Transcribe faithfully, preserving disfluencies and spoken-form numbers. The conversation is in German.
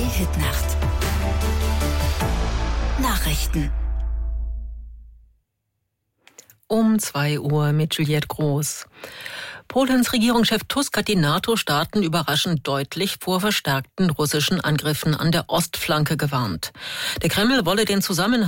Hit-Nacht. Nachrichten. Um zwei Uhr mit Juliette Groß. Polens Regierungschef Tusk hat die NATO-Staaten überraschend deutlich vor verstärkten russischen Angriffen an der Ostflanke gewarnt. Der Kreml wolle den Zusammenhalt